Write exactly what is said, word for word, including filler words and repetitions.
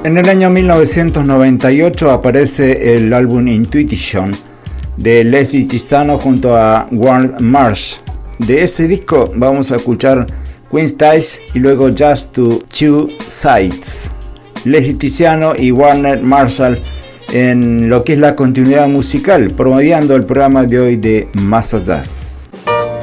En el año mil novecientos noventa y ocho aparece el álbum Intuition de Leslie Tristano junto a Ward Marsh. De ese disco vamos a escuchar Queen's Ties y luego Just to Two Sides. Leslie Tristano y Warner Marshall en lo que es la continuidad musical, promediando el programa de hoy de Más Jazz.